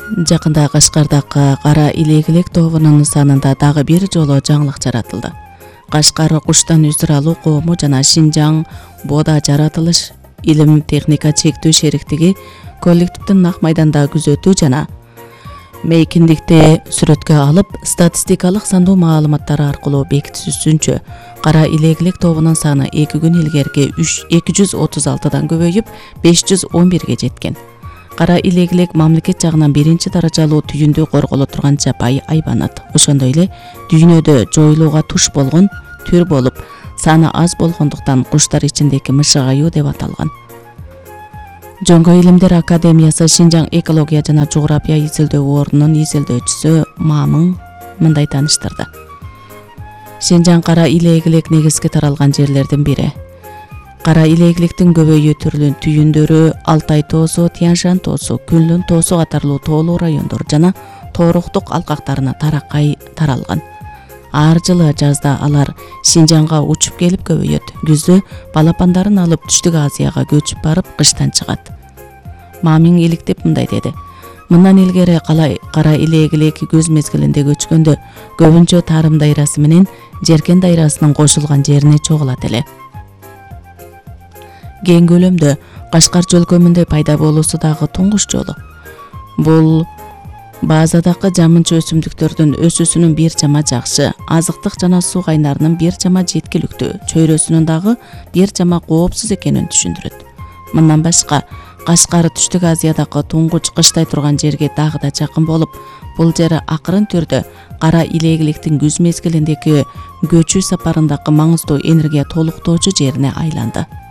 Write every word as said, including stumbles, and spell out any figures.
Жакында Кашкардагы кара илегилек тобунун санында дагы бир жолу жаңылык жаратылды. Кашкар куштан үзүр алуу коому жана Шинжаң Бода жаратылыш илим техника чектөө шериктиги коллективдин нак майданда күзөтүү жана мейкиндикти сүрөткө алып, статистикалык сандуу маалыматтар аркылуу бекитүүсүнчө кара илегилек тобунун саны эки күн илгерки эки жүз отуз алтыдан көбөйүп беш жүз он бирге жеткен. Кара илегилек мамлекет жагынан биринчи даражалуу түйүндү корголо турган жапайы айбанат. Ошондой эле дүйнөдө жоюлууга туш болгон түр болуп, саны аз болгондуктан куштар ичиндеги мышыгаюу деп аталган. Жоңго илимдер академиясы Шинжаң экология жана жография изилдөө ордунун изилдөөчүсү Мамың мындай тааныштырды. Шинжаң кара илегилек негизги таралган жерлердин бири. Кара илегиликтин көбөйүү түрлүү түйүндөрү Алтай тоосу, Тянь-Шань тоосу, Күнлүн тоосу катарлуу тоолуу райондор жана тооруктук алкактарына таракай таралган. Ар жылы жазда алар Шинжаңга учуп келип көбөйөт. Күздө балапандарын алып Түштүк Азияга көчүп барып кыштан чыгат. Мамин иликтеп мындай деди. Мындан илгери кара илегилек көз мезгилинде көчкөндө көбүнчө тарым дайрасы менен Жеркен дайрасынын кошулган жерине чогулат эле. Кең көлөмдө Кашкар жөлкөмүндө пайда болуусу дагы туңгуш жолу. Бул базадагы жамынчы өсүмдүктөрдүн өсүүсүнүн бир чама жакшы, азыктык жана суу кайнарынын бир чама жеткиликтүү, чөйрөсүнүн дагы бир чама коопсуз экенин түшүндүрөт. Мындан башка, Кашкар Түштүк Азиядагы туңгуч кыштай турган жерге дагы да жакын болуп, бул жер акырын түрдө кара илегиликтин күз мезгилиндеги көчүү сапарындагы маңыздуу энергия толуктоочу жерине айланды.